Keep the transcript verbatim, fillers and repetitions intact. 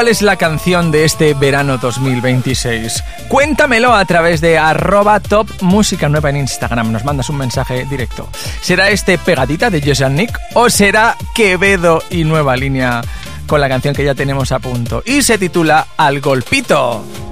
¿Cuál es la canción de este verano dos mil veintiséis? Cuéntamelo a través de arroba top música nueva en Instagram. Nos mandas un mensaje directo. ¿Será este Pegadita de José Nick o será Quevedo y Nueva Línea con la canción que ya tenemos a punto? Y se titula Al Golpito.